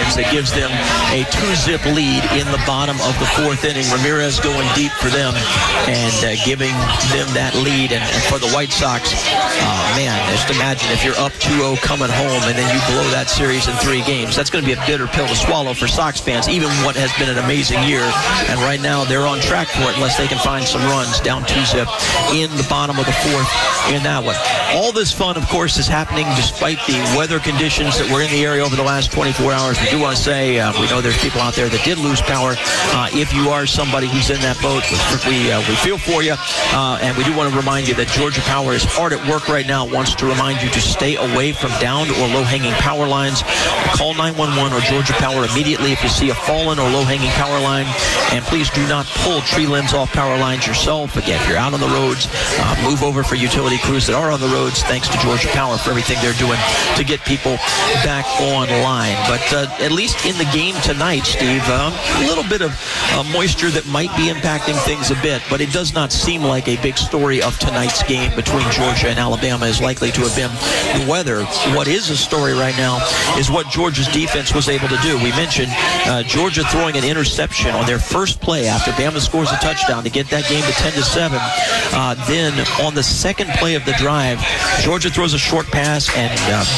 runs that gives them a 2-zip lead in the bottom of the fourth inning. Ramirez going deep for them and giving them that lead. And for the White Sox, man, just imagine if you're up 2-0 coming home and then you blow that series in 3 games. That's going to be a bitter pill to swallow for Sox fans, even what has been an amazing year. And right now they're on track for it unless they can find some runs down 2-zip in the bottom of the fourth in that one. All this fun, of course, is happening despite the weather conditions that were in the area over the last 24 hours. We do want to say we know there's people out there that did lose power. If you are somebody who's in that boat, we feel for you. And we do want to remind you that Georgia Power is hard at work right now, wants to remind you to stay away from downed or low-hanging power lines. Call 911 or Georgia Power immediately if you see a fallen or low-hanging power line. And please do not pull tree limbs off power lines yourself. Again, if you're out on the roads, move over for utility crews that are on the roads. Thanks to Georgia Power for everything they're doing to get people back online. But at least in the game tonight, Steve, a little bit of moisture that might be impacting things a bit, but it does not seem like a big story of tonight's game between Georgia and Alabama is likely to have been the weather. What is a story right now is what Georgia's defense was able to do. We mentioned Georgia throwing an interception on their first play after Bama scores a touchdown to get that game to 10-7. Then on the second play of the drive, Georgia throws a short pass and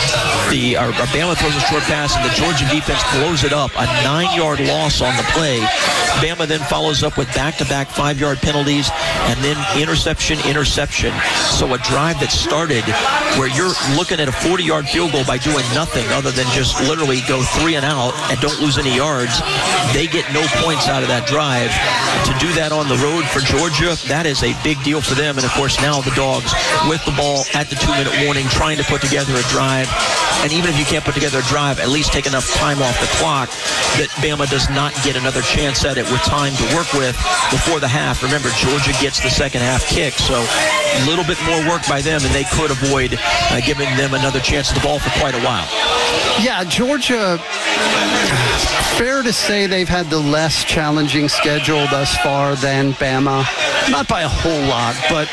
Bama throws a short pass and the Georgia defense blows it up. A 9-yard loss on the play. Bama then follows up with back-to-back 5-yard penalties and then interception. So a drive that started where you're looking at a 40-yard field goal by doing nothing other than just literally go 3 and out and don't lose any yards. They get no points out of that drive. To do that on the road for Georgia, that is a big deal for them. And, of course, now the Dogs with the ball at the 2-minute warning trying to put together a drive. And even if you can't put together a drive, at least take enough time off the clock that Bama does not get another chance at it with time to work with before the half. Remember, Georgia gets the second half kick, so a little bit more work by them, and they could avoid giving them another chance at the ball for quite a while. Yeah, Georgia, fair to say they've had the less challenging schedule thus far than Bama. Not by a whole lot, but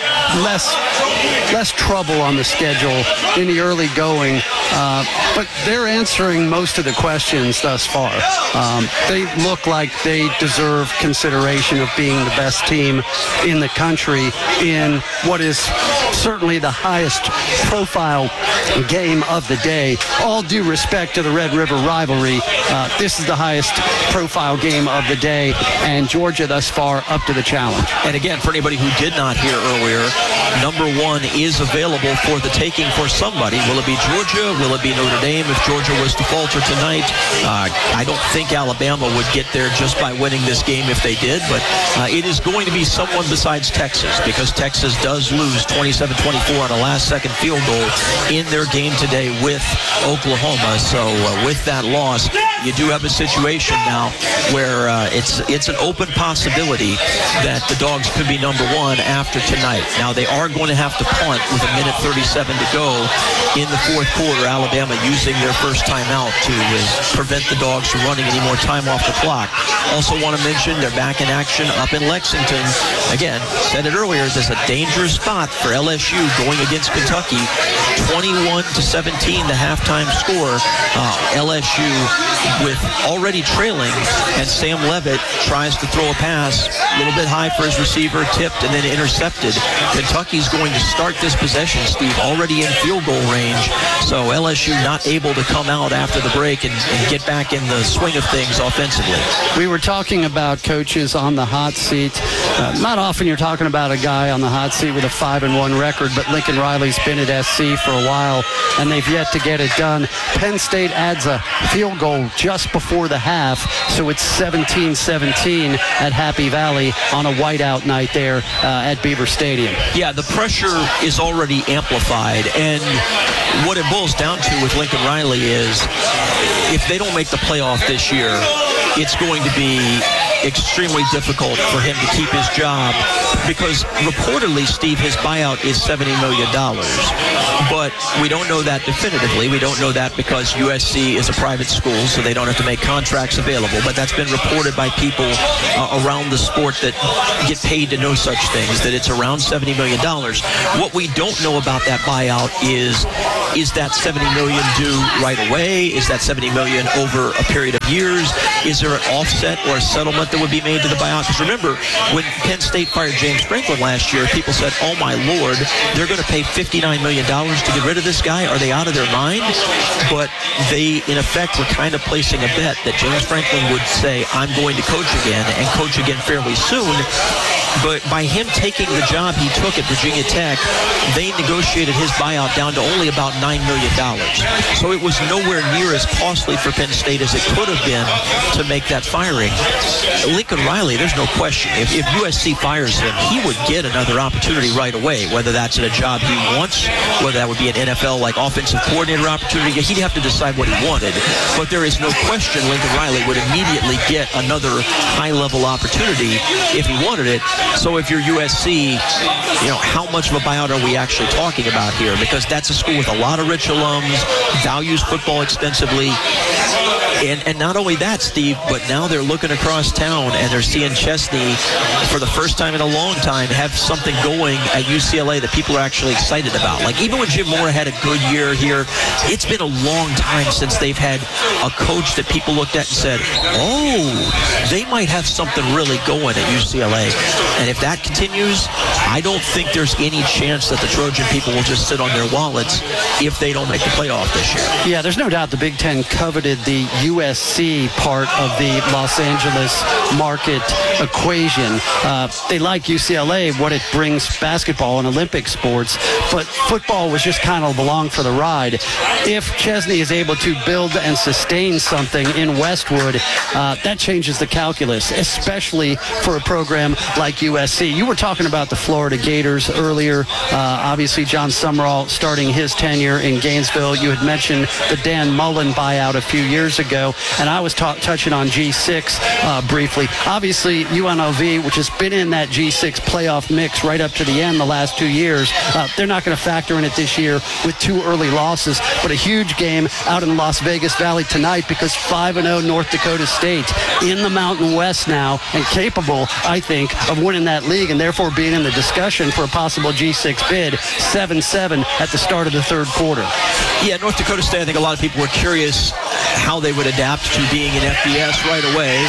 less trouble on the schedule in the early going. But they're answering most of the questions thus far. They look like they deserve consideration of being the best team in the country in what is certainly the highest profile game of the day. All due respect to the Red River rivalry, this is the highest profile game of the day, and Georgia thus far up to the challenge. And again, for anybody who did not hear earlier, number 1 is available for the taking for somebody. Will it be Georgia? Will it be Notre Dame if Georgia was to falter tonight? I don't think Alabama would get there just by winning this game if they did, but it is going to be someone besides Texas, because Texas does lose 27-24 on a last-second field goal in their game today with Oklahoma. So with that loss, you do have a situation now where it's an open possibility that the Dogs could be number 1 after tonight. Now, they are going to have to punt with 1:37 to go in the fourth quarter. Alabama using their first timeout to prevent the Dogs from running any more time off the clock. Also want to mention they're back in action up in Lexington. Again, said it earlier, there's a dangerous spot for LSU going against Kentucky. 21-17, the halftime score. LSU with already trailing, and Sam Levitt tries to throw a pass a little bit high for his receiver, tipped and then intercepted. Kentucky's going to start this possession, Steve, already in field goal range. So LSU not able to come out after the break and get back in the swing of things offensively. We were talking about coaches on the hot seat. Not often you're talking about a guy on the hot seat with a 5-1 record, but Lincoln Riley's been at SC for a while, and they've yet to get it done. Penn State adds a field goal just before the half, so it's 17-17 at Happy Valley on a whiteout night there at Beaver Stadium. Yeah, the pressure is already amplified, and what it boils down to with Lincoln Riley is if they don't make the playoff this year, it's going to be extremely difficult for him to keep his job, because reportedly, Steve, his buyout is $70 million. But we don't know that definitively. We don't know that because USC is a private school, so they don't have to make contracts available. But that's been reported by people around the sport that get paid to know such things, that it's around $70 million. What we don't know about that buyout is is that $70 million due right away? Is that $70 million over a period of years? Is there an offset or a settlement that would be made to the buyout? Because remember, when Penn State fired James Franklin last year, people said, oh my Lord, they're going to pay $59 million to get rid of this guy? Are they out of their mind? But they, in effect, were kind of placing a bet that James Franklin would say, I'm going to coach again, and coach again fairly soon. But by him taking the job he took at Virginia Tech, they negotiated his buyout down to only about $9 million. So it was nowhere near as costly for Penn State as it could have been to make that firing. Lincoln Riley, there's no question. If USC fires him, he would get another opportunity right away, whether that's at a job he wants, whether that would be an NFL like offensive coordinator opportunity. He'd have to decide what he wanted. But there is no question Lincoln Riley would immediately get another high-level opportunity if he wanted it. So if you're USC, how much of a buyout are we actually talking about here? Because that's a school with a lot of rich alums, values football extensively. And not only that, Steve, but now they're looking across town and they're seeing Chesney, for the first time in a long time, have something going at UCLA that people are actually excited about. Like, even when Jim Mora had a good year here, it's been a long time since they've had a coach that people looked at and said, oh, they might have something really going at UCLA. And if that continues, I don't think there's any chance that the Trojan people will just sit on their wallets if they don't make the playoff this year. Yeah, there's no doubt the Big Ten coveted the USC part of the Los Angeles market equation. They like UCLA, what it brings basketball and Olympic sports, but football was just kind of along for the ride. If Chesney is able to build and sustain something in Westwood, that changes the calculus, especially for a program like USC. You were talking about the Florida Gators earlier. Obviously, John Summerall starting his tenure in Gainesville. You had mentioned the Dan Mullen buyout a few years ago, and I was touching on G6 briefly. Obviously, UNLV, which has been in that G6 playoff mix right up to the end the last 2 years, they're not going to factor in it this year with 2 early losses, but a huge game out in Las Vegas Valley tonight because 5-0 North Dakota State in the Mountain West now and capable, I think, of winning that league and therefore being in the discussion for a possible G6 bid, 7-7 at the start of the third quarter. Yeah, North Dakota State, I think a lot of people were curious how they would adapt to being in FBS right away.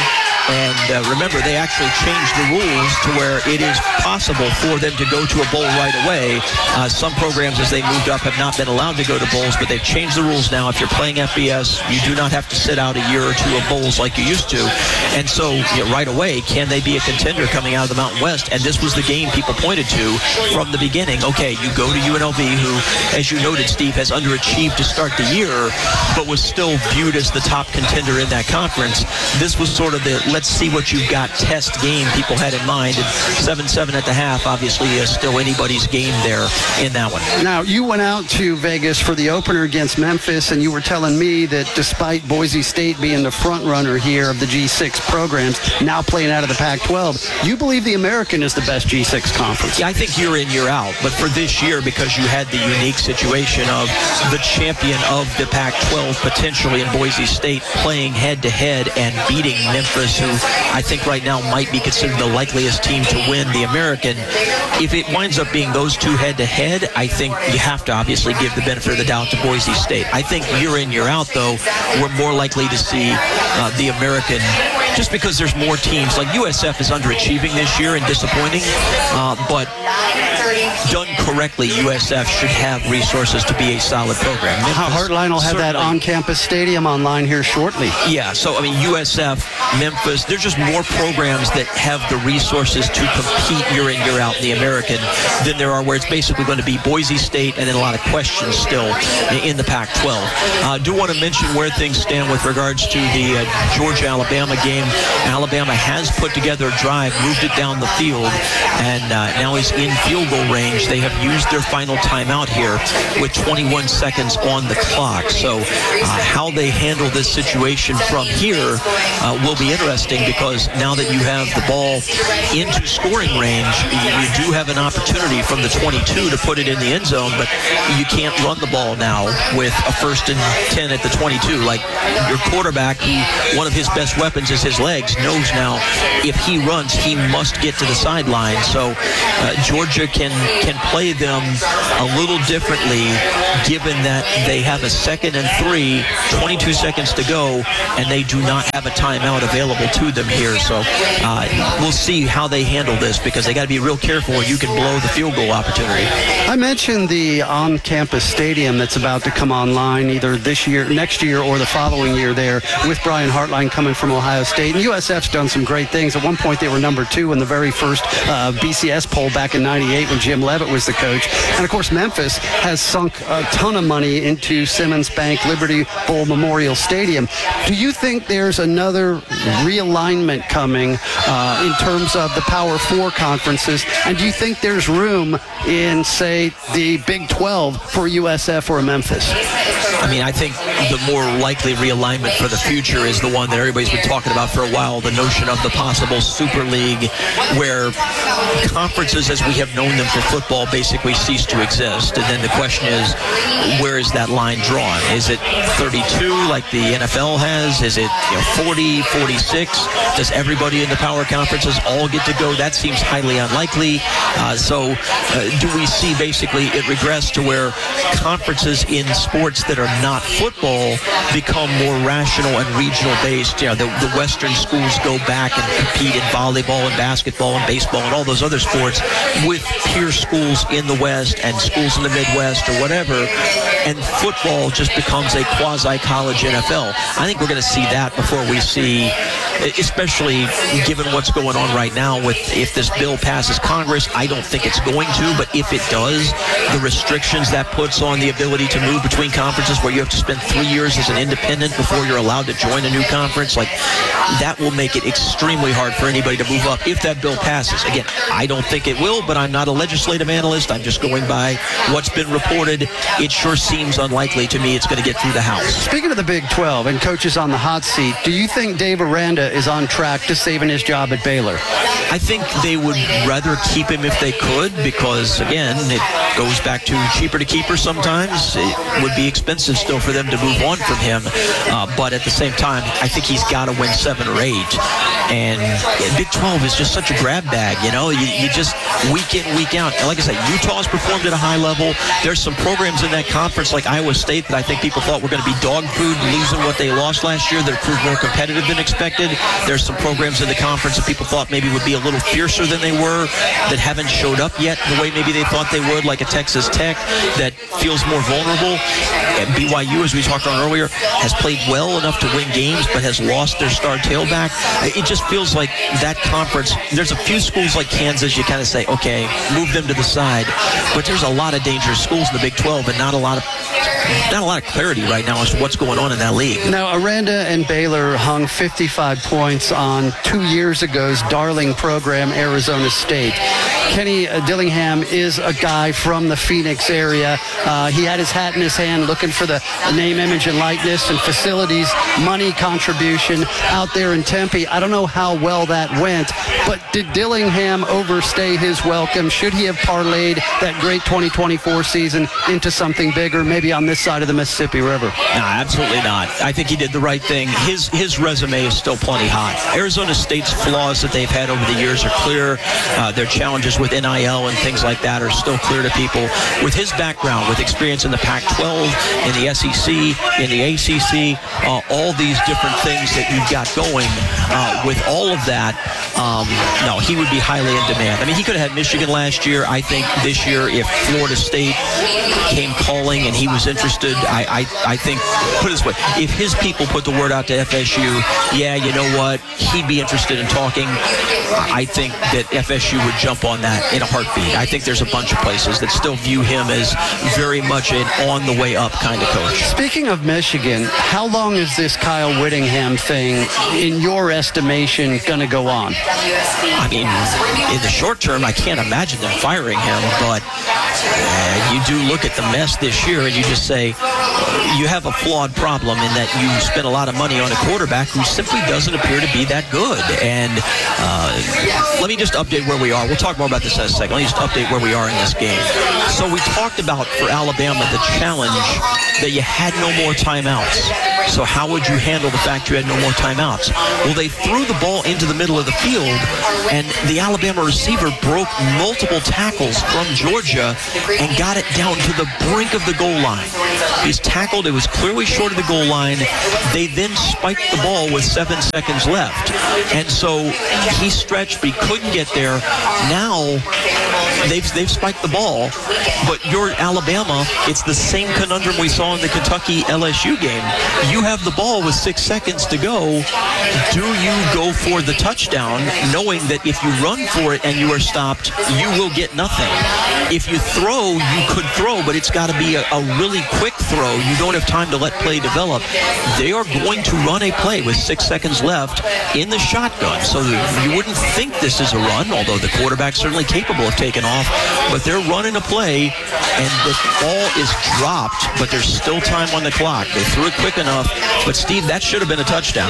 And remember, they actually changed the rules to where it is possible for them to go to a bowl right away. Some programs, as they moved up, have not been allowed to go to bowls, but they've changed the rules now. If you're playing FBS, you do not have to sit out a year or 2 of bowls like you used to. And so right away, can they be a contender coming out of the Mountain West? And this was the game people pointed to from the beginning. Okay, you go to UNLV, who, as you noted, Steve, has underachieved to start the year, but was still viewed as the top contender in that conference. This was sort of the let's see what you've got test game people had in mind. And 7-7 at the half, obviously, is still anybody's game there in that one. Now, you went out to Vegas for the opener against Memphis, and you were telling me that despite Boise State being the front runner here of the G6 programs, now playing out of the Pac-12, you believe the American is the best G6 conference. Yeah, I think year in, year out. But for this year, because you had the unique situation of the champion of the Pac-12 potentially in Boise State playing head-to-head and beating Memphis, who I think right now might be considered the likeliest team to win the American. If it winds up being those two head-to-head, I think you have to obviously give the benefit of the doubt to Boise State. I think year in, year out, though, we're more likely to see the American just because there's more teams. Like USF is underachieving this year and disappointing, but done correctly, USF should have resources to be a solid program. Heartline will have that on-campus stadium online here shortly. Yeah, so, I mean, USF, Memphis, there's just more programs that have the resources to compete year in, year out in the American than there are where it's basically going to be Boise State and then a lot of questions still in the Pac-12. Do want to mention where things stand with regards to the Georgia-Alabama game. Alabama has put together a drive, moved it down the field, and now is in field goal range. They have used their final timeout here with 21 seconds on the clock. So how they handle this situation from here will be interesting. interesting because now that you have the ball into scoring range, you do have an opportunity from the 22 to put it in the end zone, but you can't run the ball now with a 1st and 10 at the 22. Like your quarterback, who one of his best weapons is his legs, knows now if he runs, he must get to the sideline. So Georgia can play them a little differently, given that they have a 2nd and 3, 22 seconds to go, and they do not have a timeout available to them here. So we'll see how they handle this, because they got to be real careful or you can blow the field goal opportunity. I mentioned the on-campus stadium that's about to come online either this year, next year, or the following year there, with Brian Hartline coming from Ohio State. And USF's done some great things. At one point, they were number 2 in the very first BCS poll back in '98 when Jim Leavitt was the coach. And, of course, Memphis has sunk a ton of money into Simmons Bank Liberty Bowl Memorial Stadium. Do you think there's another realignment coming in terms of the Power 4 conferences? And do you think there's room in, say, the Big 12 for USF or Memphis? I mean, I think the more likely realignment for the future is the one that everybody's been talking about for a while, the notion of the possible Super League, where conferences as we have known them for football basically cease to exist. And then the question is, where is that line drawn? Is it 32 like the NFL has? Is it 40, 46? Does everybody in the power conferences all get to go? That seems highly unlikely. So do we see basically it regress to where conferences in sports that are not football become more rational and regional based? The Western schools go back and compete in volleyball and basketball and baseball and all those other sports with peer schools in the West and schools in the Midwest or whatever, and football just becomes a quasi-college NFL. I think we're going to see that before we see, especially given what's going on right now with, if this bill passes Congress, I don't think it's going to, but if it does, the restrictions that puts on the ability to move between conferences, where you have to spend 3 years as an independent before you're allowed to join a new conference, like that will make it extremely hard for anybody to move up if that bill passes. Again, I don't think it will, but I'm not a legislative analyst. I'm just going by what's been reported. It sure seems unlikely to me it's going to get through the House. Speaking of the Big 12 and coaches on the hot seat, do you think Dave Aranda is on track to saving his job at Baylor? I think they would rather keep him if they could, because, again, it goes back to cheaper to keep her sometimes. It would be expensive still for them to move on from him. But at the same time, I think he's got to win 7 or 8. And Big 12 is just such a grab bag, You just week in, week out. And like I said, Utah's performed at a high level. There's some programs in that conference like Iowa State that I think people thought were going to be dog food, losing what they lost last year. They're proved more competitive than expected. There's some programs in the conference that people thought maybe would be a little fiercer than they were, that haven't showed up yet the way maybe they thought they would, like a Texas Tech that feels more vulnerable. And BYU, as we talked on earlier, has played well enough to win games but has lost their star tailback. It just feels like that conference, there's a few schools like Kansas you kind of say, okay, move them to the side. But there's a lot of dangerous schools in the Big 12 and not a lot of clarity right now as to what's going on in that league. Now, Aranda and Baylor hung 55 points on 2 years ago's darling program, Arizona State. Kenny Dillingham is a guy from the Phoenix area. He had his hat in his hand looking for the name, image, and likeness and facilities, money contribution out there in Tempe. I don't know how well that went, but did Dillingham overstay his welcome? Should he have parlayed that great 2024 season into something bigger, maybe on this side of the Mississippi River? No, absolutely not. I think he did the right thing. His resume is still plenty hot. Arizona State's flaws that they've had over the years are clear. Their challenges with NIL and things like that are still clear to people. With his background, with experience in the Pac-12, in the SEC, in the ACC, all these different things that you've got going, with all of that, no, he would be highly in demand. I mean, he could have had Michigan last year. I think this year, if Florida State came calling and he was interested, I think, put it this way, if his people put the word out to FSU, yeah, you know what, he'd be interested in talking. I think that FSU would jump on that in a heartbeat. I think there's a bunch of places that still view him as very much an on-the-way-up kind of coach. Speaking of Michigan, how long is this Kyle Whittingham thing, in your estimation, going to go on? I mean, in the short term, I can't imagine them firing him, but you do look at the mess this year and you just say, you have a flawed problem in that you spent a lot of money on a quarterback who simply doesn't appear to be that good. And let me just update where we are. We'll talk more about this in a second. Let me just update where we are in this game. So we talked about, for Alabama, the challenge that you had no more timeouts. So how would you handle the fact you had no more timeouts? Well, they threw the ball into the middle of the field, and the Alabama receiver broke multiple tackles from Georgia and got it down to the brink of the goal line. He's tackled. It was clearly short of the goal line. They then spiked the ball with 7 seconds left. And so he stretched, but he couldn't get there. Now they've spiked the ball, but you're Alabama. It's the same conundrum we saw in the Kentucky-LSU game. You have the ball with 6 seconds to go. Do you go for the touchdown, knowing that if you run for it and you are stopped, you will get nothing? If you throw, you could throw, but it's got to be a really quick throw. You don't have time to let play develop. They are going to run a play with 6 seconds left in the shotgun. So you wouldn't think this is a run, although the quarterback's certainly capable of taking off. But they're running a play, and the ball is dropped, but there's still time on the clock. They threw it quick enough. But, Steve, that should have been a touchdown.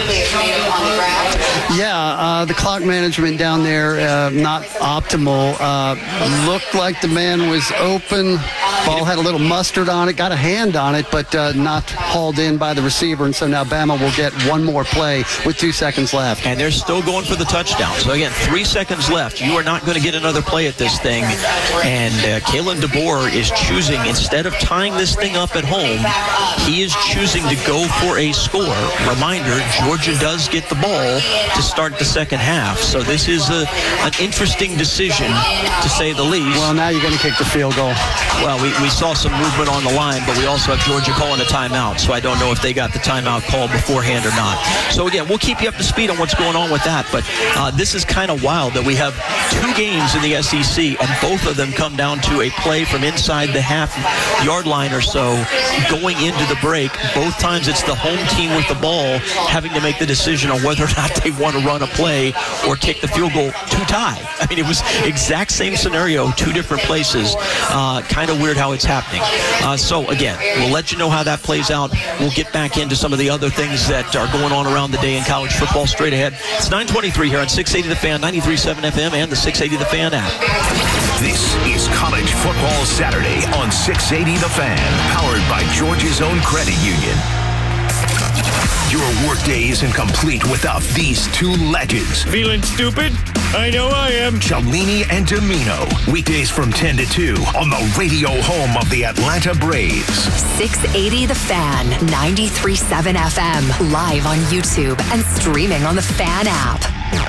Yeah, the clock management down there, not optimal. Looked like the man was open. Ball had a little mustard on it, got a hand on it, but not hauled in by the receiver. And so now Bama will get one more play with 2 seconds left. And they're still going for the touchdown. So, again, 3 seconds left. You are not going to get another play at this thing. And Kalen DeBoer is choosing, instead of tying this thing up at home, he is choosing to go for a score. Reminder, Georgia does get the ball to start the second half. So this is an interesting decision, to say the least. Well, now you're going to kick the field goal. Well, we saw some movement on the line, but we also have Georgia calling a timeout. So I don't know if they got the timeout called beforehand or not. So, again, we'll keep you up to speed on what's going on with that. But this is kind of wild that we have 2 games in the SEC, and both of them come down to a play from inside the half-yard line or so going into the break. Both times it's the home team with the ball having to make the decision on whether or not they want to run a play or kick the field goal to tie. I mean, it was exact same scenario, 2 different places. Kind of weird how it's happening. So, again, we'll let you know how that plays out. We'll get back into some of the other things that are going on around the day in college football straight ahead. It's 9:23 here on 680 The Fan, 93.7 FM, and the 680 The Fan app. This is College Football Saturday on 680 The Fan, powered by Georgia's own credit union. Your workday isn't complete without these 2 legends. Feeling stupid? I know I am. Cellini and Domino. Weekdays from 10 to 2 on the radio home of the Atlanta Braves. 680 The Fan, 93.7 FM. Live on YouTube and streaming on the Fan app.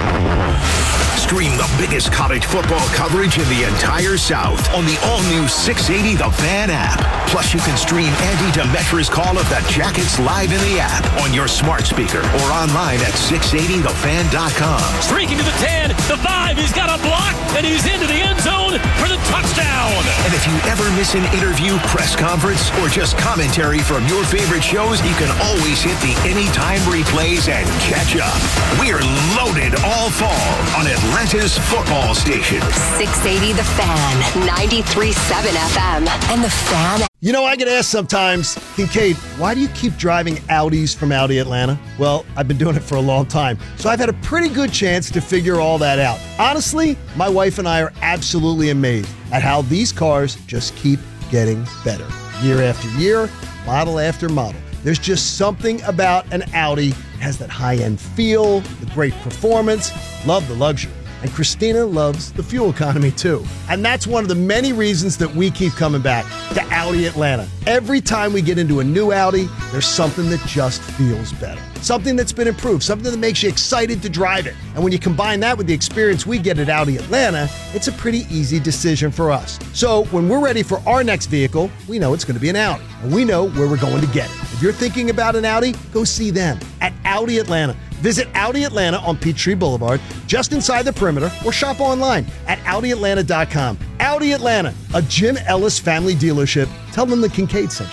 Stream the biggest college football coverage in the entire South on the all-new 680 The Fan app. Plus, you can stream Andy Demetra's call of the Jackets live in the app on your smart speaker or online at 680thefan.com. Streaking to the 10, the 5, he's got a block, and he's into the end zone for the touchdown. And if you ever miss an interview, press conference, or just commentary from your favorite shows, you can always hit the anytime replays and catch up. We're loaded all fall on Atlanta's football station. 680 The Fan, 93.7 FM, and the Fan. You know, I get asked sometimes, Kincaid, why do you keep driving Audis from Audi Atlanta? Well, I've been doing it for a long time, so I've had a pretty good chance to figure all that out. Honestly, my wife and I are absolutely amazed at how these cars just keep getting better. Year after year, model after model. There's just something about an Audi. It has that high-end feel, the great performance, love the luxury. And Christina loves the fuel economy too. And that's one of the many reasons that we keep coming back to Audi Atlanta. Every time we get into a new Audi, there's something that just feels better. Something that's been improved, something that makes you excited to drive it. And when you combine that with the experience we get at Audi Atlanta, it's a pretty easy decision for us. So when we're ready for our next vehicle, we know it's going to be an Audi. And we know where we're going to get it. If you're thinking about an Audi, go see them at Audi Atlanta. Visit Audi Atlanta on Peachtree Boulevard, just inside the perimeter, or shop online at AudiAtlanta.com. Audi Atlanta, a Jim Ellis family dealership. Tell them the Kincaid sent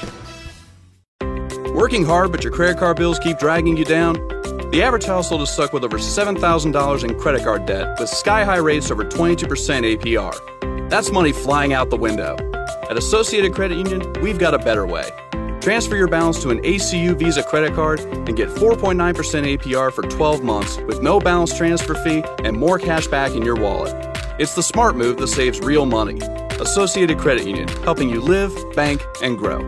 you. Working hard, but your credit card bills keep dragging you down? The average household is stuck with over $7,000 in credit card debt with sky-high rates over 22% APR. That's money flying out the window. At Associated Credit Union, we've got a better way. Transfer your balance to an ACU Visa credit card and get 4.9% APR for 12 months with no balance transfer fee and more cash back in your wallet. It's the smart move that saves real money. Associated Credit Union, helping you live, bank, and grow.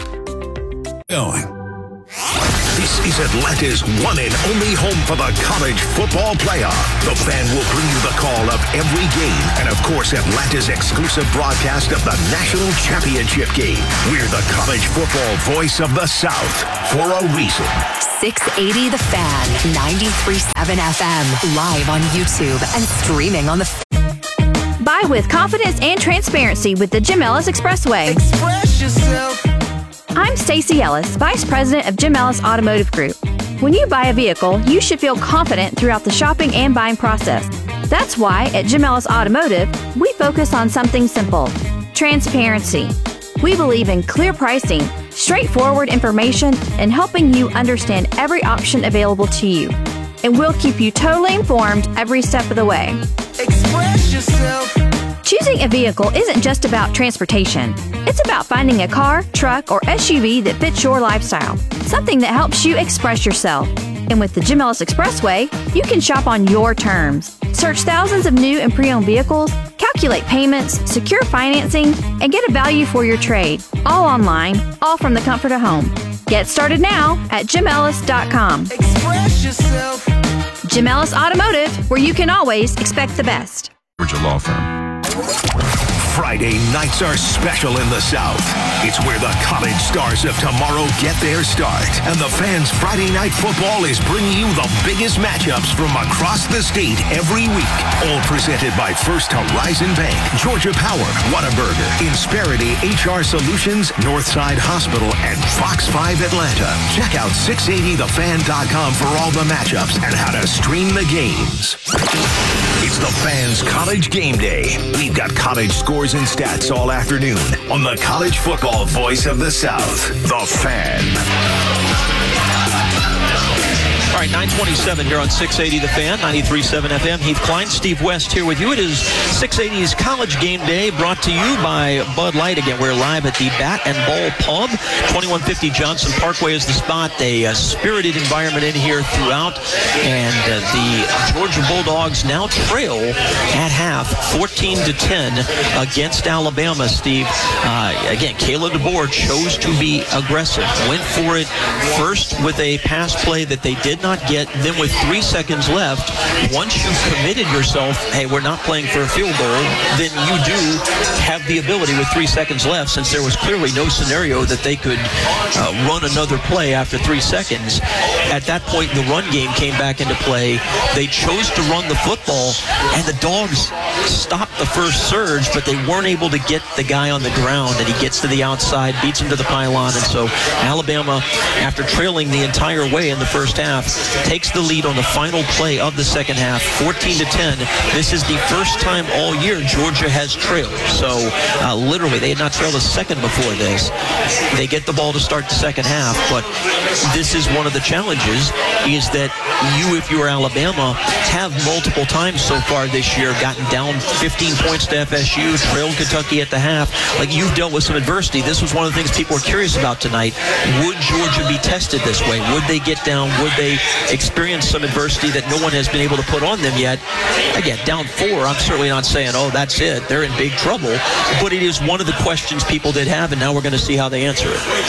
This is Atlanta's one and only home for the college football playoff. The Fan will bring you the call of every game and, of course, Atlanta's exclusive broadcast of the national championship game. We're the college football voice of the South for a reason. 680 The Fan, 93.7 FM, live on YouTube and streaming on the Buy with confidence and transparency with the Jim Ellis Expressway. Express yourself. I'm Stacey Ellis, Vice President of Jim Ellis Automotive Group. When you buy a vehicle, you should feel confident throughout the shopping and buying process. That's why at Jim Ellis Automotive, we focus on something simple: transparency. We believe in clear pricing, straightforward information, and helping you understand every option available to you. And we'll keep you totally informed every step of the way. Express yourself. Choosing a vehicle isn't just about transportation. It's about finding a car, truck, or SUV that fits your lifestyle. Something that helps you express yourself. And with the Jim Ellis Expressway, you can shop on your terms. Search thousands of new and pre-owned vehicles, calculate payments, secure financing, and get a value for your trade. All online, all from the comfort of home. Get started now at JimEllis.com. Express yourself. Jim Ellis Automotive, where you can always expect the best. Georgia Law Firm. Friday nights are special in the South. It's where the college stars of tomorrow get their start. And the Fan's Friday Night Football is bringing you the biggest matchups from across the state every week. All presented by First Horizon Bank, Georgia Power, Whataburger, Insperity HR Solutions, Northside Hospital, and Fox 5 Atlanta. Check out 680thefan.com for all the matchups and how to stream the games. It's the Fan's College Game Day. We've got college scores and stats all afternoon on the college football voice of the South, The Fan. All right, 9:27 here on 680 The Fan, 93.7 FM. Heath Klein, Steve West here with you. It is 680's College Game Day, brought to you by Bud Light. Again, we're live at the Bat and Ball Pub. 2150 Johnson Parkway is the spot. A spirited environment in here throughout. And the Georgia Bulldogs now trail at half, 14-10 against Alabama, Steve. Again, Caleb DeBoer chose to be aggressive. Went for it first with a pass play that they did not get. Then with 3 seconds left, once you've committed yourself, hey, we're not playing for a field goal, then you do have the ability with 3 seconds left, since there was clearly no scenario that they could run another play after 3 seconds. At that point, the run game came back into play. They chose to run the football, and the Dogs stopped the first surge, but they weren't able to get the guy on the ground, and he gets to the outside, beats him to the pylon, and so Alabama, after trailing the entire way in the first half, takes the lead on the final play of the second half, 14-10. This is the first time all year Georgia has trailed. So literally, they had not trailed a second before this. They get the ball to start the second half, but this is one of the challenges, is that you, if you're Alabama, have multiple times so far this year gotten down 15 points to FSU, trailed Kentucky at the half. Like, you've dealt with some adversity. This was one of the things people were curious about tonight. Would Georgia be tested this way? Would they get down? Would they experience some adversity that no one has been able to put on them yet? Again, down 4, I'm certainly not saying, oh, that's it, they're in big trouble. But it is one of the questions people did have, and now we're going to see how they answer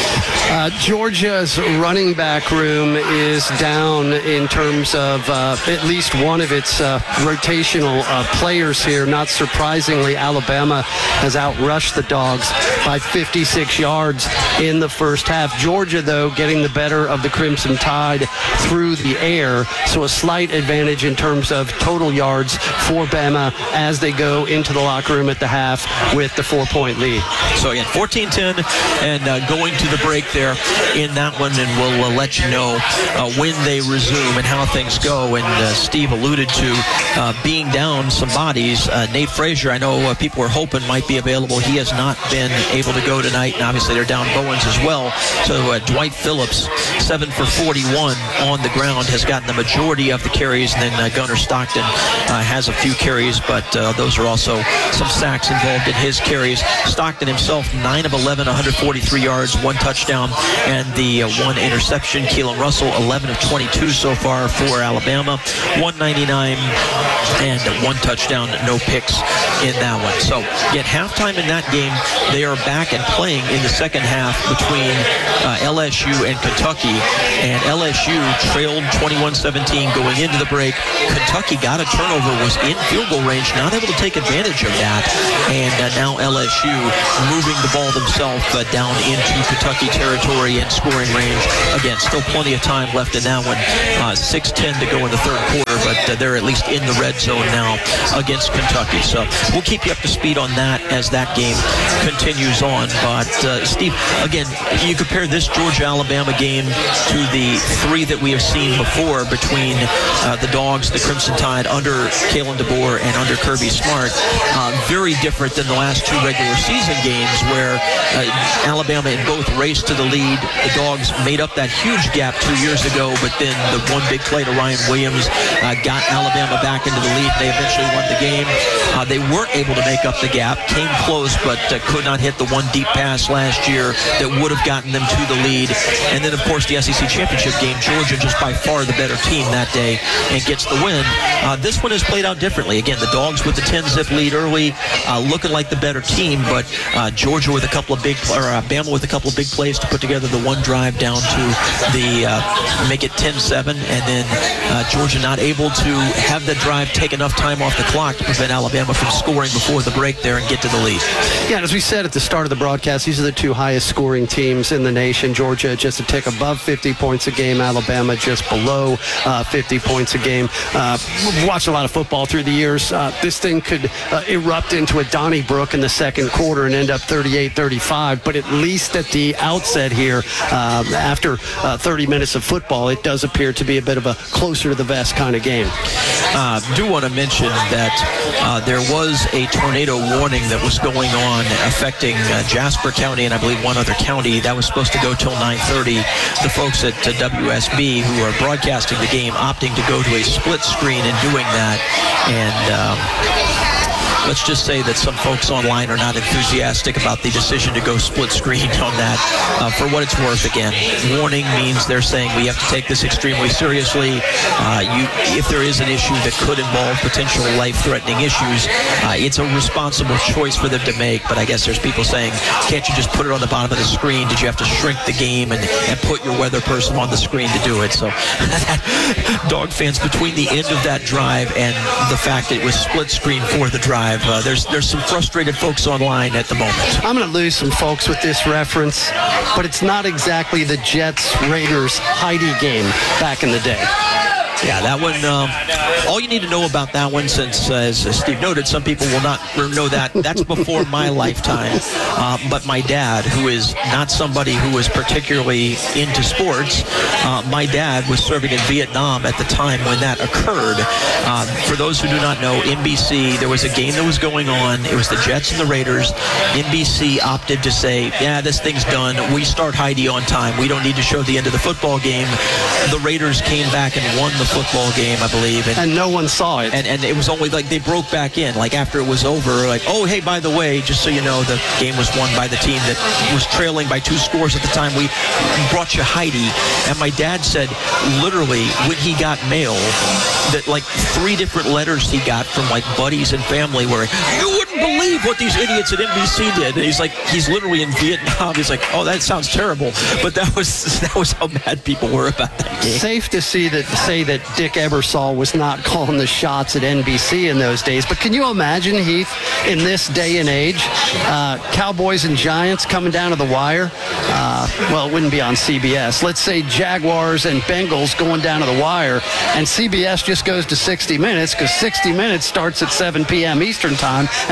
it. Georgia's running back room is down in terms of at least one of its rotational players here. Not surprisingly, Alabama has outrushed the Dogs by 56 yards in the first half. Georgia, though, getting the better of the Crimson Tide through the air, so a slight advantage in terms of total yards for Bama as they go into the locker room at the half with the 4-point lead. So again, 14-10, and going to the break there. there in that one, and we'll let you know when they resume and how things go. And Steve alluded to being down some bodies. Nate Frazier, I know people were hoping might be available. He has not been able to go tonight, and obviously they're down Bowens as well. So Dwight Phillips, 7 for 41 on the ground, has gotten the majority of the carries, and then Gunnar Stockton has a few carries, but those are also some sacks involved in his carries. Stockton himself, 9 of 11, 143 yards, 1 touchdown, and the 1 interception. Keelan Russell, 11 of 22 so far for Alabama, 199 and 1 touchdown, no picks in that one. So at halftime in that game, they are back and playing in the second half between LSU and Kentucky, and LSU trailed 21-17 going into the break. Kentucky got a turnover, was in field goal range, not able to take advantage of that, and now LSU moving the ball themselves down into Kentucky territory and scoring range. Again, still plenty of time left in that one. 6:10 to go in the third quarter, but they're at least in the red zone now against Kentucky. So we'll keep you up to speed on that as that game continues on. But Steve, again, you compare this Georgia-Alabama game to the 3 that we have seen before between the Dogs, the Crimson Tide, under Kalen DeBoer and under Kirby Smart. Very different than the last 2 regular season games where Alabama in both raced to the lead. The Dogs made up that huge gap 2 years ago, but then the one big play to Ryan Williams got Alabama back into the lead. They eventually won the game. They weren't able to make up the gap, came close, but could not hit the one deep pass last year that would have gotten them to the lead. And then, of course, the SEC championship game, Georgia just by far the better team that day and gets the win. This one has played out differently. Again, the Dogs with the 10-zip lead early, looking like the better team, but Georgia with a couple of big, or Bama with a couple of big plays to put together the one drive down to the make it 10-7, and then Georgia not able to have the drive take enough time off the clock to prevent Alabama from scoring before the break there and get to the lead. Yeah, as we said at the start of the broadcast, these are the 2 highest scoring teams in the nation. Georgia just a tick above 50 points a game. Alabama just below 50 points a game. We've watched a lot of football through the years. This thing could erupt into a Donnybrook in the second quarter and end up 38-35, but at least at the outset here, after 30 minutes of football, it does appear to be a bit of a closer to the vest kind of game. Do want to mention that there was a tornado warning that was going on affecting Jasper County and I believe one other county. That was supposed to go till 9:30. The folks at WSB who are broadcasting the game opting to go to a split screen and doing that. And let's just say that some folks online are not enthusiastic about the decision to go split screen on that. For what it's worth, again, warning means they're saying we have to take this extremely seriously. If there is an issue that could involve potential life-threatening issues, it's a responsible choice for them to make. But I guess there's people saying, can't you just put it on the bottom of the screen? Did you have to shrink the game and put your weather person on the screen to do it? So Dog fans, between the end of that drive and the fact that it was split screen for the drive, there's some frustrated folks online at the moment. I'm going to lose some folks with this reference, but it's not exactly the Jets-Raiders Heidi game back in the day. Yeah, that one, all you need to know about that one, since, as Steve noted, some people will not know that. That's before my lifetime. But my dad, who is not somebody who was particularly into sports, my dad was serving in Vietnam at the time when that occurred. For those who do not know, NBC, there was a game that was going on. It was the Jets and the Raiders. NBC opted to say, yeah, this thing's done. We start Heidi on time. We don't need to show the end of the football game. The Raiders came back and won the football game, I believe. And no one saw it. And it was only like they broke back in, like after it was over, like, oh, hey, by the way, just so you know, the game was won by the team that was trailing by 2 scores at the time. We brought you Heidi. And my dad said, literally, when he got mail, that like 3 different letters he got from like buddies and family where you wouldn't believe what these idiots at NBC did. And he's like, he's literally in Vietnam. He's like, oh, that sounds terrible. But that was how mad people were about that game. Safe to say that Dick Ebersol was not calling the shots at NBC in those days. But can you imagine, Heath, in this day and age, Cowboys and Giants coming down to the wire? Well, it wouldn't be on CBS. Let's say Jaguars and Bengals going down to the wire, and CBS just goes to 60 minutes because 60 minutes starts at 7 p.m. Eastern time, and that's what we're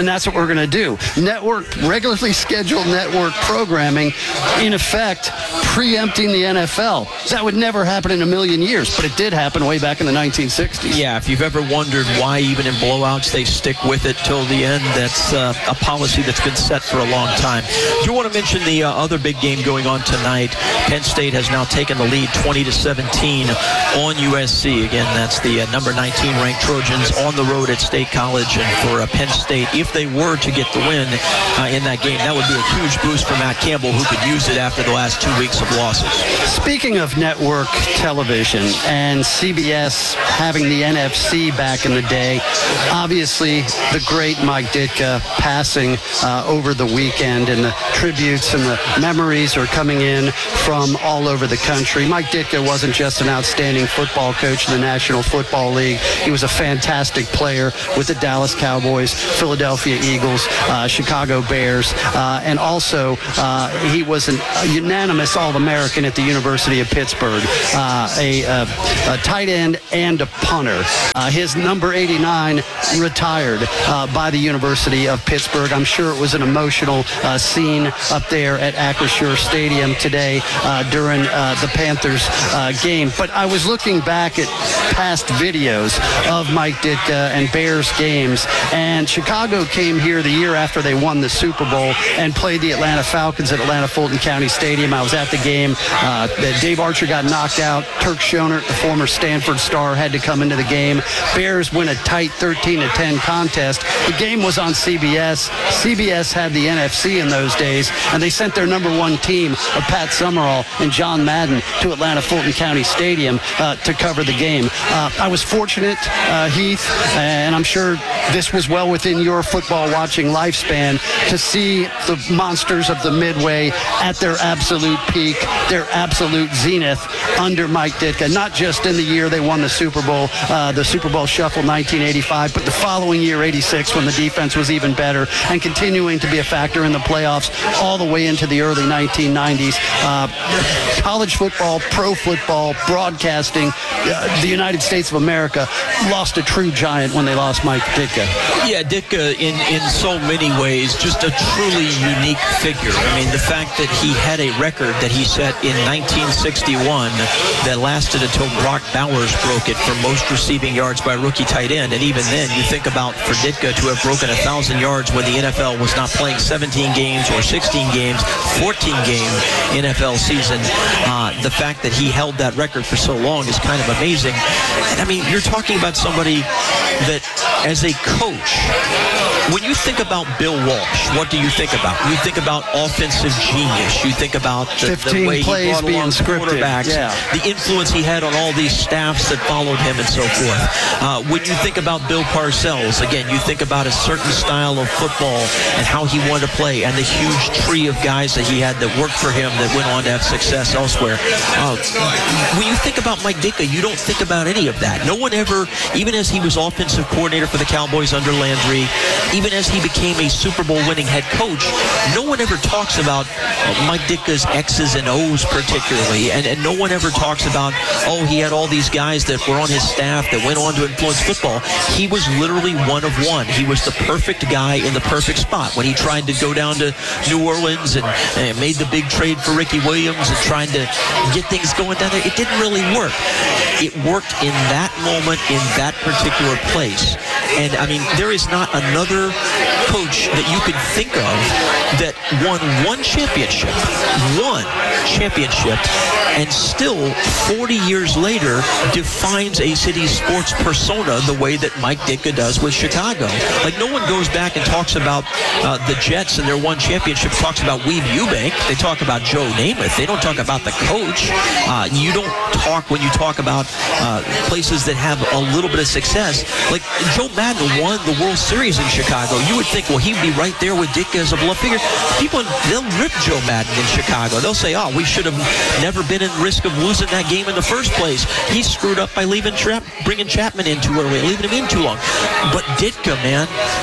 we're going to do. Regularly scheduled network programming, in effect, preempting the NFL. That would never happen in a million years, but it did happen way back in the 1960s. Yeah, if you've ever wondered why even in blowouts they stick with it till the end, that's a policy that's been set for a long time. Do you want to mention the other big game going on tonight? Penn State has now taken the lead 20-17 on USC. Again, that's the number 19 ranked Trojans on the road at State College. And for Penn State, if they were to get the win in that game, that would be a huge boost for Matt Campbell, who could use it after the last 2 weeks of losses. Speaking of network television and CBS having the NFC back in the day, obviously the great Mike Ditka passing over the weekend, and the tributes and the memories are coming in from all over the country. Mike Ditka wasn't just an outstanding football coach in the National Football League. He was a fantastic player with the Dallas Cowboys, Philadelphia Eagles, Chicago Bears, and also he was a unanimous All-American at the University of Pittsburgh, a tight end and a punter. His number 89 retired by the University of Pittsburgh. I'm sure it was an emotional scene up there at Acrisure Stadium today during the Panthers game. But I was looking back at past videos of Mike Ditka and Bears games, and Chicago came here the year after they won the Super Bowl and played the Atlanta Falcons at Atlanta Fulton County Stadium. I was at the game. Dave Archer got knocked out. Turk Schonert, the former Stanford star, had to come into the game. Bears win a tight 13-10 contest. The game was on CBS. CBS had the NFC in those days, and they sent their number one team of Pat Summerall and John Madden to Atlanta Fulton County Stadium to cover the game. I was fortunate, Heath, and I'm sure this was well within your football watching lifespan, to see the monsters of the Midway at their absolute peak, their absolute zenith under Mike Ditka, not just in the year they won the Super Bowl Shuffle 1985, but the following year, 86, when the defense was even better, and continuing to be a factor in the playoffs all the way into the early 1990s. College football, pro football, broadcasting, the United States of America lost a true giant when they lost Mike Ditka. Yeah, Ditka, in so many ways, just a truly unique figure. I mean, the fact that he had a record that he set in 1961 that lasted until Brock Bowers broke it for most receiving yards by rookie tight end. And even then, you think about for Ditka to have broken 1,000 yards when the NFL was not playing 17 games or 16 games, 14-game NFL season. The fact that he held that record for so long is kind of amazing. And I mean, you're talking about somebody that, as a coach, when you think about Bill Walsh, what do you think about? You think about offensive genius. You think about the way he brought along quarterbacks, the influence he had on all these staffs that followed him and so forth. When you think about Bill Parcells, again, you think about a certain style of football and how he wanted to play, and the huge tree of guys that he had that worked for him that went on to have success elsewhere. When you think about Mike Ditka, you don't think about any of that. No one ever, even as he was offensive coordinator for the Cowboys under Landry, even as he became a Super Bowl winning head coach, no one ever talks about Mike Ditka's X's and O's particularly, and no one ever talks about, oh, he had all these guys that were on his staff that went on to influence football. He was literally one of one. He was the perfect guy in the perfect spot. When he tried to go down to New Orleans and made the big trade for Ricky Williams and trying to get things going down there, it didn't really work. It worked in that moment, in that particular place. And, I mean, there is not another coach that you could think of that won one championship, and still 40 years later defines a city's sports persona the way that Mike Ditka does with Chicago. Like, no one goes back and talks about the Jets and their one championship, talks about Weave Eubank. They talk about Joe Namath. They don't talk about the coach. You don't talk, when you talk about places that have a little bit of success. Like, Joe Madden won the World Series in Chicago. You would think, well, he'd be right there with Ditka as a blood figure. People, they'll rip Joe Madden in Chicago. They'll say, oh, we should have never been in risk of losing that game in the first place. He screwed up by bringing Chapman in too early, leaving him in too long. But Ditka, man,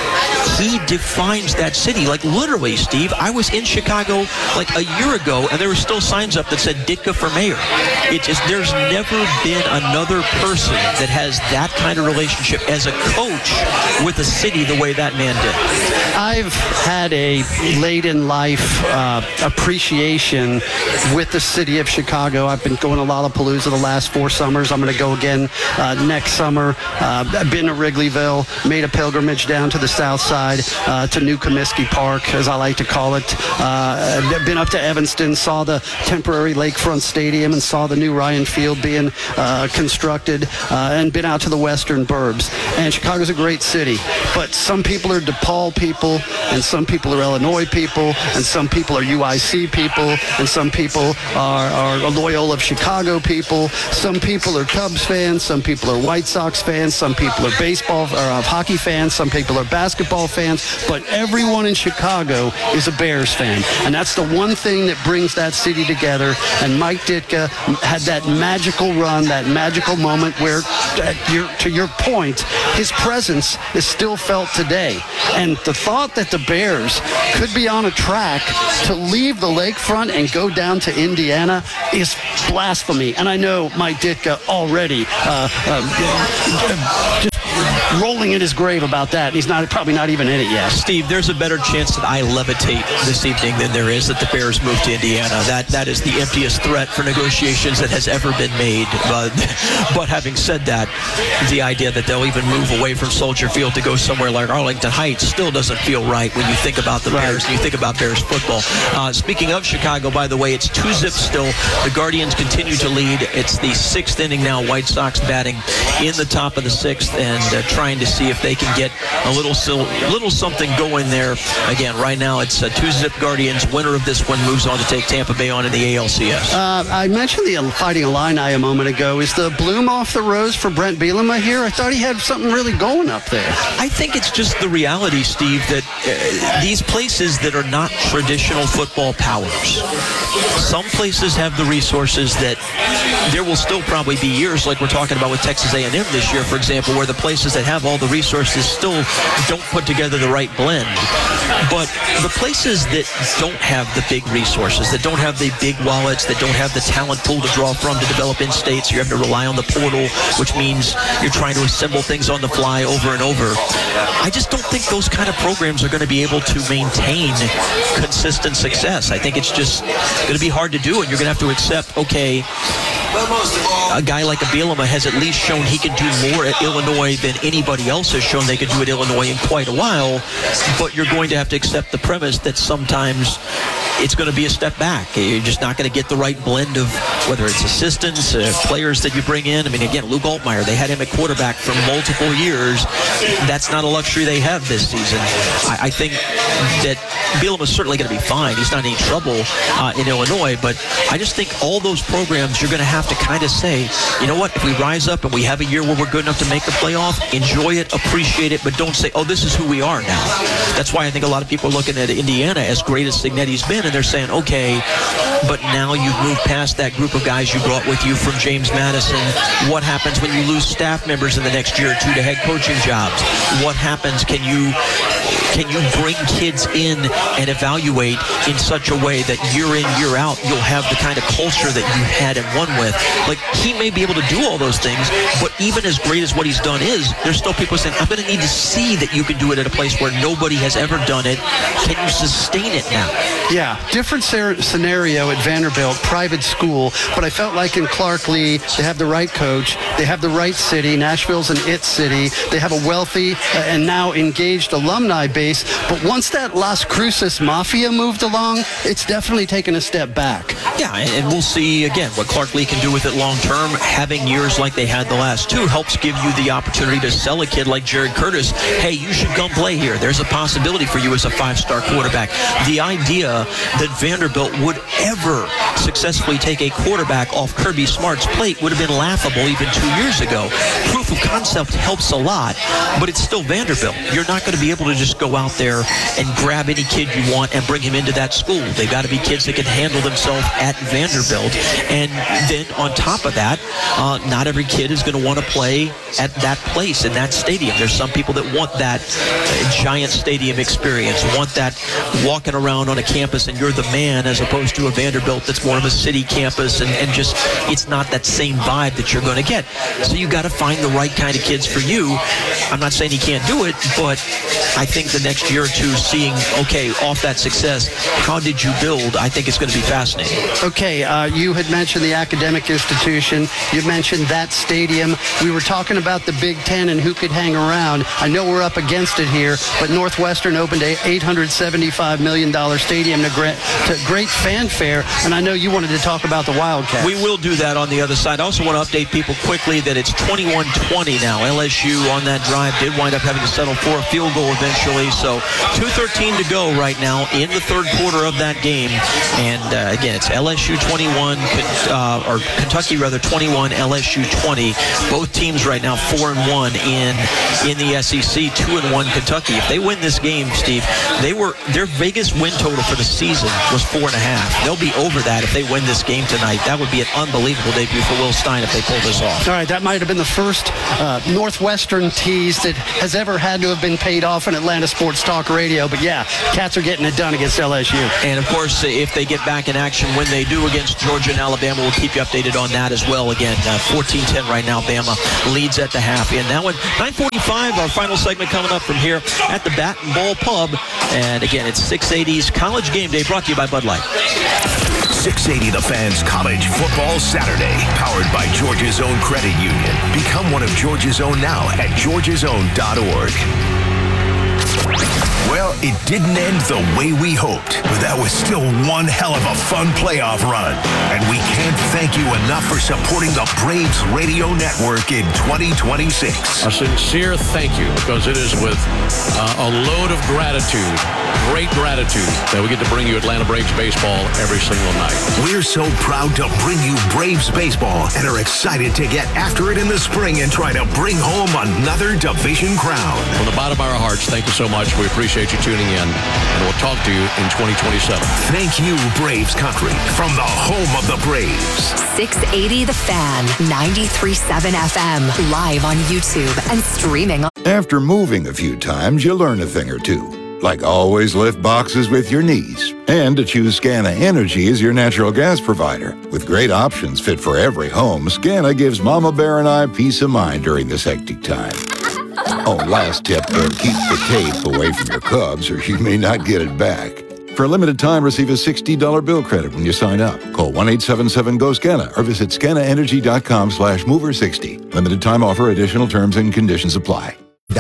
he defines that city. Like literally, Steve, I was in Chicago like a year ago, and there were still signs up that said Ditka for mayor. There's never been another person that has that kind of relationship as a coach with a city the way that man did. I've had a late in life appreciation with the city of Chicago. I've been going to Lollapalooza the last 4 summers. I'm going to go again next summer. I've been to Wrigleyville, made a pilgrimage down to the south side to New Comiskey Park, as I like to call it. Been up to Evanston, saw the temporary lakefront stadium and saw the new Ryan Field being constructed, and been out to the western burbs. And Chicago's a great city, but some people are DePaul people, and some people are Illinois people, and some people are UIC people, and some people are Loyola of Chicago people. Some people are Cubs fans, some people are White Sox fans, some people are baseball or hockey fans, some people are basketball fans, but everyone in Chicago is a Bears fan. And that's the one thing that brings that city together. And Mike Ditka had that magical run, that magical moment where, to your point, his presence is still felt today. And the thought that the Bears could be on a track to leave the lakefront and go down to Indiana is blasphemy. And I know Mike Ditka already just rolling in his grave about that. He's probably not even in it yet. Steve, there's a better chance that I levitate this evening than there is that the Bears move to Indiana. That is the emptiest threat for negotiations that has ever been made. But having said that, the idea that they'll even move away from Soldier Field to go somewhere like Arlington Heights still doesn't feel right when you think about the Bears and you think about Bears football. Speaking of Chicago, by the way, it's 2-zip still. The Guardians continue to lead. It's the 6th inning now. White Sox batting in the top of the 6th and trying to see if they can get a little something going there. Again, right now it's 2-zip Guardians. Winner of this one moves on to take Tampa Bay on in the ALCS. I mentioned the Fighting Illini a moment ago. Is the bloom off the rose for Brent Bielema here? I thought he had something really going up there. I think it's just the reality, Steve, that these places that are not traditional football powers, some places have the resources that there will still probably be years like we're talking about with Texas A&M this year, for example, where the places that have all the resources still don't put together the right blend. But the places that don't have the big resources, that don't have the big wallets, that don't have the talent pool to draw from to develop in states, you have to rely on the portal, which means you're trying to assemble things on the fly over and over. I just don't think those kind of programs are going to be able to maintain consistent success. I think it's just going to be hard to do, and you're going to have to accept, okay, a guy like a Bielema has at least shown he can do more at Illinois than anybody else has shown they could do at Illinois in quite a while, but you're going to have to accept the premise that sometimes it's going to be a step back. You're just not going to get the right blend of whether it's assistants, players that you bring in. I mean, again, Luke Altmaier, they had him at quarterback for multiple years. That's not a luxury they have this season. I think that Bielema's certainly going to be fine. He's not in any trouble in Illinois, but I just think all those programs, you're going to have to kind of say, you know what, if we rise up and we have a year where we're good enough to make the playoff, enjoy it, appreciate it, but don't say, oh, this is who we are now. That's why I think a lot of people are looking at Indiana, as great as Cignetti's been, and they're saying, okay, but now you've moved past that group of guys you brought with you from James Madison. What happens when you lose staff members in the next year or two to head coaching jobs? What happens? Can you bring kids in and evaluate in such a way that year in, year out, you'll have the kind of culture that you had and won with? Like, he may be able to do all those things, but even as great as what he's done is, there's still people saying, I'm going to need to see that you can do it at a place where nobody has ever done it. Can you sustain it now? Yeah, different scenario at Vanderbilt, private school, but I felt like in Clark Lee, they have the right coach, they have the right city, Nashville's an it city, they have a wealthy and now engaged alumni base, but once that Las Cruces Mafia moved along, it's definitely taken a step back. Yeah, and we'll see, again, what Clark Lee can do with it long term. Having years like they had the last two helps give you the opportunity to sell a kid like Jared Curtis, hey, you should come play here. There's a possibility for you as a five-star quarterback. The idea that Vanderbilt would ever successfully take a quarterback off Kirby Smart's plate would have been laughable even 2 years ago. Proof of concept helps a lot, but it's still Vanderbilt. You're not going to be able to just go out there and grab any kid you want and bring him into that school. They've got to be kids that can handle themselves at Vanderbilt. And then on top of that, not every kid is going to want to play at that place, in that stadium. There's some people that want that giant stadium stadium experience, want that walking around on a campus and you're the man, as opposed to a Vanderbilt that's more of a city campus and just it's not that same vibe that you're going to get. So you got to find the right kind of kids for you. I'm not saying he can't do it, but I think the next year or two, seeing, okay, off that success, how did you build? I think it's going to be fascinating. Okay, you had mentioned the academic institution. You mentioned that stadium. We were talking about the Big Ten and who could hang around. I know we're up against it here, but Northwestern opened a $875 million stadium to great fanfare, and I know you wanted to talk about the Wildcats. We will do that on the other side. I also want to update people quickly that it's 21-20 now. LSU on that drive did wind up having to settle for a field goal eventually, so 2:13 to go right now in the third quarter of that game. And again, it's LSU 21, or Kentucky rather 21, LSU 20. Both teams right now 4-1 in the SEC, 2-1 Kentucky. If they win this game, Steve, their biggest win total for the season was 4.5. They'll be over that if they win this game tonight. That would be an unbelievable debut for Will Stein if they pull this off. All right, that might have been the first Northwestern tease that has ever had to have been paid off in Atlanta Sports Talk Radio. But yeah, Cats are getting it done against LSU. And of course, if they get back in action when they do against Georgia and Alabama, we'll keep you updated on that as well. Again, 14-10 right now. Bama leads at the half. And that one, 9:45, our final segment coming up from here at the Bat and Ball Pub. And again, it's 680's College Game Day, brought to you by Bud Light. 680 The Fan's College Football Saturday, powered by Georgia's Own Credit Union. Become one of Georgia's Own now at georgiasown.org. Well, it didn't end the way we hoped, but that was still one hell of a fun playoff run. And we can't thank you enough for supporting the Braves Radio Network in 2026. A sincere thank you, because it is with a load of gratitude, great gratitude, that we get to bring you Atlanta Braves baseball every single night. We're so proud to bring you Braves baseball and are excited to get after it in the spring and try to bring home another division crown. From the bottom of our hearts, thank you so much. We appreciate you tuning in, and we'll talk to you in 2027. Thank you, Braves Country, from the home of the Braves. 680 The Fan, 93.7 FM, live on YouTube and streaming. After moving a few times, you learn a thing or two, like always lift boxes with your knees, and to choose Scana Energy as your natural gas provider. With great options fit for every home, Scana gives Mama Bear and I peace of mind during this hectic time. Oh, last tip, keep the cape away from your Cubs or you may not get it back. For a limited time, receive a $60 bill credit when you sign up. Call 1-877-GO-SCANA or visit scanaenergy.com/mover60. Limited time offer, additional terms and conditions apply.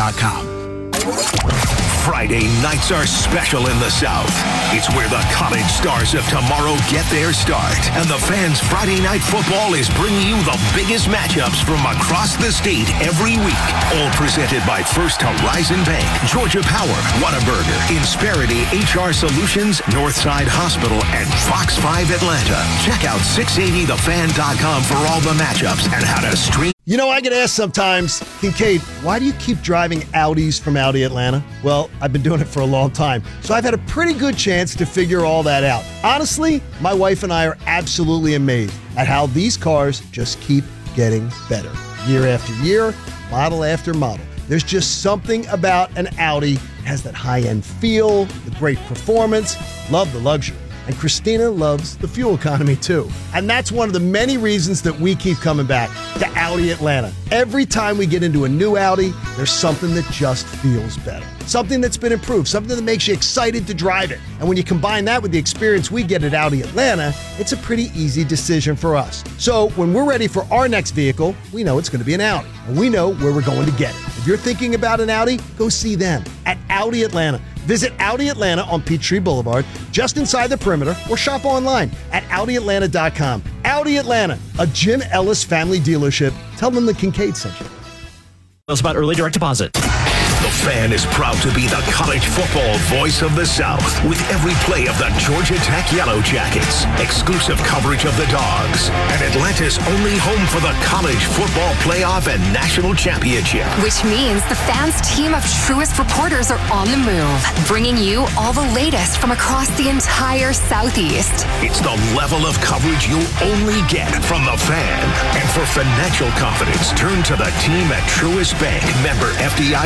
Friday nights are special in the South. It's where the college stars of tomorrow get their start. And the Fans Friday Night Football is bringing you the biggest matchups from across the state every week. All presented by First Horizon Bank, Georgia Power, Whataburger, Insperity HR Solutions, Northside Hospital, and Fox 5 Atlanta. Check out 680thefan.com for all the matchups and how to stream. You know, I get asked sometimes, Kincaid, why do you keep driving Audis from Audi Atlanta? Well, I've been doing it for a long time, so I've had a pretty good chance to figure all that out. Honestly, my wife and I are absolutely amazed at how these cars just keep getting better. Year after year, model after model. There's just something about an Audi. It has that high-end feel, the great performance, love the luxury. And Christina loves the fuel economy too. And that's one of the many reasons that we keep coming back to Audi Atlanta. Every time we get into a new Audi, there's something that just feels better. Something that's been improved, something that makes you excited to drive it. And when you combine that with the experience we get at Audi Atlanta, it's a pretty easy decision for us. So when we're ready for our next vehicle, we know it's going to be an Audi. And we know where we're going to get it. If you're thinking about an Audi, go see them at Audi Atlanta. Visit Audi Atlanta on Peachtree Boulevard, just inside the perimeter, or shop online at AudiAtlanta.com. Audi Atlanta, a Jim Ellis family dealership. Tell them the Kincaid sent you. Tell us about early direct deposit. The Fan is proud to be the college football voice of the South with every play of the Georgia Tech Yellow Jackets, exclusive coverage of the Dogs, and Atlanta's only home for the college football playoff and national championship. Which means the Fan's team of truest reporters are on the move, bringing you all the latest from across the entire Southeast. It's the level of coverage you'll only get from the Fan. And for financial confidence, turn to the team at Truist Bank, member FDIC.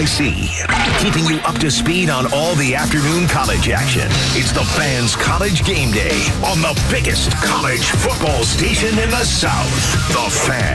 keeping you up to speed on all the afternoon college action. It's the Fan's College Game Day on the biggest college football station in the South, The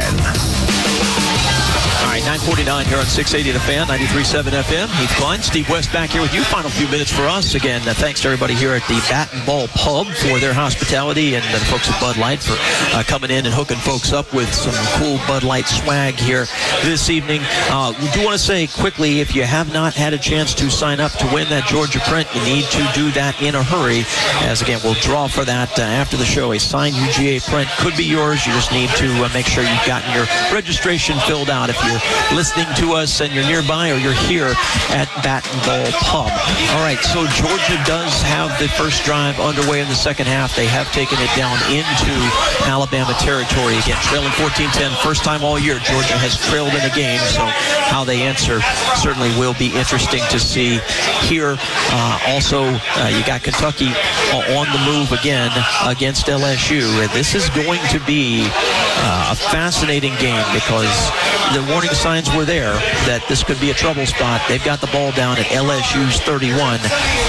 Fan. All right, 9:49 here on 680 The Fan, 93.7 FM. Heath Klein, Steve West back here with you. Final few minutes for us. Again, thanks to everybody here at the Bat and Ball Pub for their hospitality, and the folks at Bud Light for coming in and hooking folks up with some cool Bud Light swag here this evening. We do want to say quickly, if you have not had a chance to sign up to win that Georgia print, you need to do that in a hurry, as again, we'll draw for that after the show. A signed UGA print could be yours. You just need to make sure you've gotten your registration filled out if you're listening to us and you're nearby or you're here at Bat and Ball Pub. All right, so Georgia does have the first drive underway in the second half. They have taken it down into Alabama territory again, trailing 14-10. First time all year Georgia has trailed in a game, so how they answer certainly will be interesting to see here. Also, you got Kentucky on the move again against LSU. This is going to be a fascinating game because the warning signs were there that this could be a trouble spot. They've got the ball down at LSU's 31.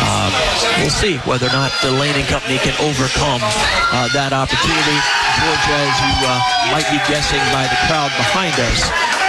We'll see whether or not the Lane & Company can overcome that opportunity. Georgia, as you might be guessing by the crowd behind us,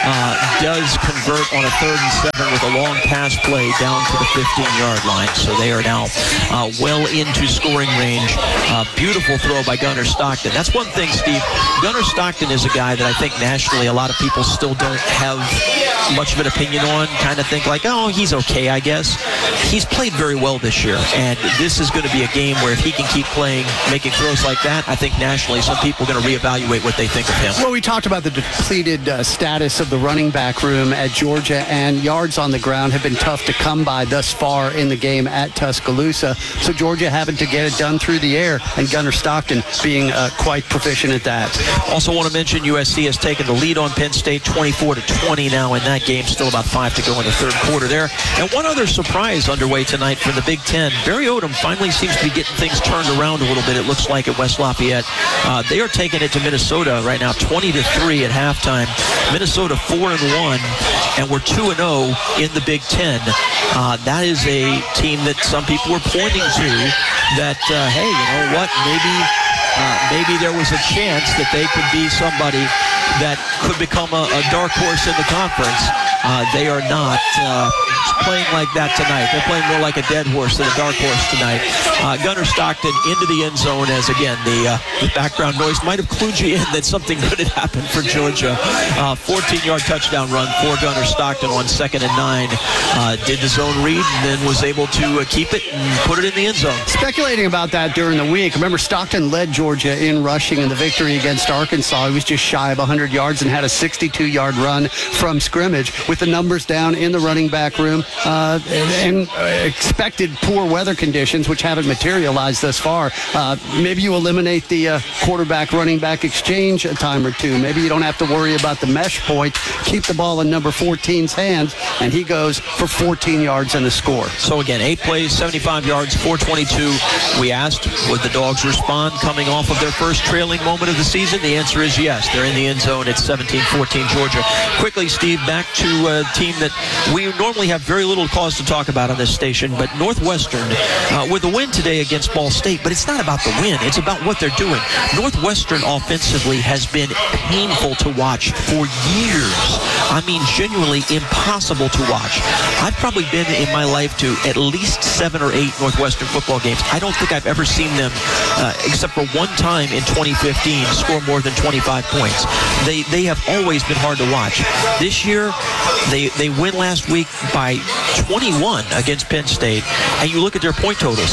does convert on a 3rd and 7 with a long pass play down to the 15-yard line. So they are now well into scoring range. Beautiful throw by Gunnar Stockton. That's one thing, Steve. Gunnar Stockton is a guy that I think nationally a lot of people still don't have much of an opinion on, kind of think like, oh, he's okay, I guess. He's played very well this year, and this is going to be a game where if he can keep playing, making throws like that, I think nationally some people are going to reevaluate what they think of him. Well, we talked about the depleted status of the running back room at Georgia, and yards on the ground have been tough to come by thus far in the game at Tuscaloosa. So Georgia having to get it done through the air, and Gunnar Stockton being quite proficient at that. Also want to mention USC has taken the lead on Penn State 24-20 now in that game. Still about 5 to go in the third quarter there. And one other surprise underway tonight for the Big Ten. Barry Odom finally seems to be getting things turned around a little bit, it looks like, at West Lafayette. They are taking it to Minnesota right now, 20-3 at halftime. Minnesota 4-1, and we're 2-0 in the Big Ten. That is a team that some people were pointing to that, hey, you know what, maybe there was a chance that they could be somebody that could become a dark horse in the conference. They are not playing like that tonight. They're playing more like a dead horse than a dark horse tonight. Gunnar Stockton into the end zone as, again, the background noise might have clued you in that something good had happened for Georgia. 14-yard touchdown run for Gunnar Stockton on 2nd and 9. Did the zone read and then was able to keep it and put it in the end zone. Speculating about that during the week, remember Stockton led Georgia in rushing in the victory against Arkansas. He was just shy of 100 yards and had a 62-yard run from scrimmage. With the numbers down in the running back room and expected poor weather conditions, which haven't materialized thus far, maybe you eliminate the quarterback running back exchange a time or two. Maybe you don't have to worry about the mesh point. Keep the ball in number 14's hands, and he goes for 14 yards and a score. So again, 8 plays, 75 yards, 422. We asked, would the Dogs respond coming off of their first trailing moment of the season? The answer is yes. They're in the end zone. It's 17-14 Georgia. Quickly, Steve, back to a team that we normally have very little cause to talk about on this station, but Northwestern with a win today against Ball State, but it's not about the win. It's about what they're doing. Northwestern offensively has been painful to watch for years. I mean, genuinely impossible to watch. I've probably been in my life to at least 7 or 8 Northwestern football games. I don't think I've ever seen them, except for one time in 2015, score more than 25 points. They have always been hard to watch. This year, they win last week by 21 against Penn State, and you look at their point totals,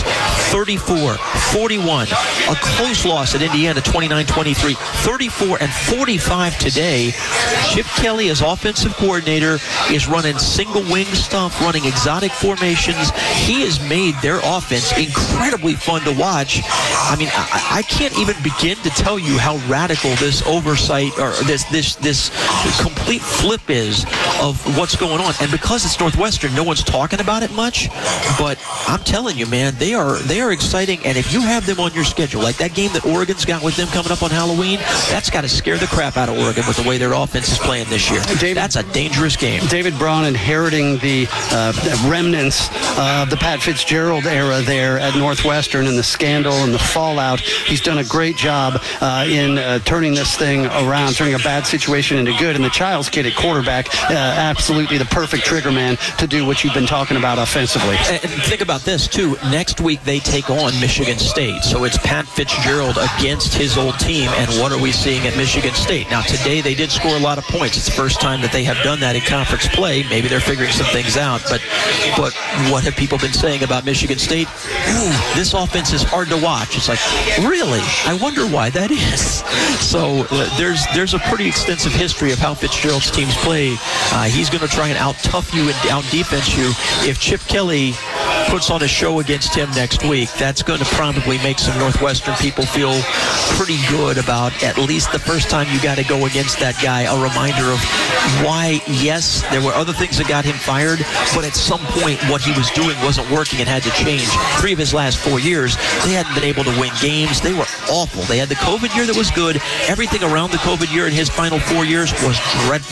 34, 41, a close loss at Indiana, 29-23, 34 and 45 today. Chip Kelly, as offensive coordinator, is running single wing stuff, running exotic formations. He has made their offense incredibly fun to watch. I mean, I can't even begin to tell you how radical this oversight or this complete flip is of what's going on. And because it's Northwestern, no one's one's talking about it much, but I'm telling you, man, they are exciting. And if you have them on your schedule, like that game that Oregon's got with them coming up on Halloween, that's got to scare the crap out of Oregon with the way their offense is playing this year. That's a dangerous game. David Braun inheriting the remnants of the Pat Fitzgerald era there at Northwestern and the scandal and the fallout. He's done a great job in turning this thing around, turning a bad situation into good. And the Childs kid at quarterback, absolutely the perfect trigger man to do what you've been talking about offensively. And think about this, too. Next week, they take on Michigan State. So it's Pat Fitzgerald against his old team. And what are we seeing at Michigan State? Now, today, they did score a lot of points. It's the first time that they have done that in conference play. Maybe they're figuring some things out. But what have people been saying about Michigan State? Ooh, this offense is hard to watch. It's like, really? I wonder why that is. So there's a pretty extensive history of how Fitzgerald's teams play. He's going to try and out-tough you and out-defense you. If Chip Kelly puts on a show against him next week, that's going to probably make some Northwestern people feel pretty good about at least the first time you got to go against that guy. A reminder of why, yes, there were other things that got him fired, but at some point what he was doing wasn't working and had to change. 3 of his last 4 years, they hadn't been able to win games. They were awful. They had the COVID year that was good. Everything around the COVID year in his final 4 years was dreadful.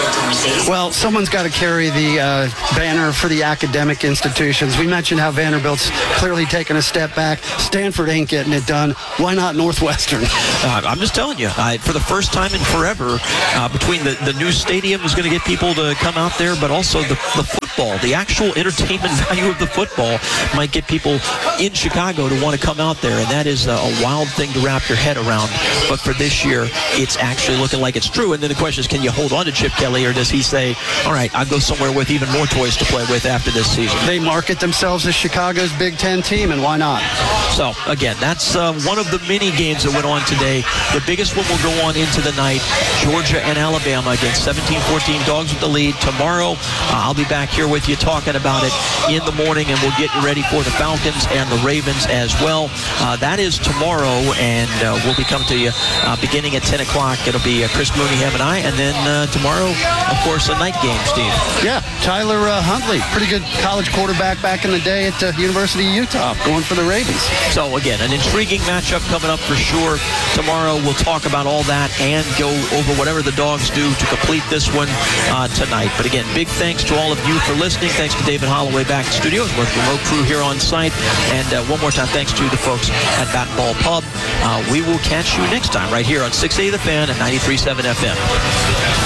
Well, someone's got to carry the banner for the academic institutions. We mentioned how Vanderbilt's clearly taken a step back. Stanford ain't getting it done. Why not Northwestern? I'm just telling you, for the first time in forever, between the new stadium is going to get people to come out there, but also the football, the actual entertainment value of the football might get people in Chicago to want to come out there, and that is a wild thing to wrap your head around. But for this year, it's actually looking like it's true. And then the question is, can you hold on to Chip Kelly, or does he say, all right, I'll go somewhere with even more toys to play with after this season? They market themselves as Chicago's Big Ten team, and why not? So, again, that's one of the many games that went on today. The biggest one will go on into the night. Georgia and Alabama against 17-14 Dogs with the lead. Tomorrow, I'll be back here with you talking about it in the morning, and we'll get you ready for the Falcons and the Ravens as well. That is tomorrow, and we'll be coming to you beginning at 10 o'clock. It'll be Chris Mooneyham and I, and then tomorrow, of course, a night game, Steve. Yeah, Tyler Huntley, pretty good college quarterback back in the day at University of Utah, going for the Ravens. So, again, an intriguing matchup coming up for sure. Tomorrow, we'll talk about all that and go over whatever the Dogs do to complete this one tonight. But, again, big thanks to all of you for listening. Thanks to David Holloway back in studios with the remote crew here on site. And one more time, thanks to the folks at Bat and Ball Pub. We will catch you next time right here on 680 The Fan and 93.7 FM.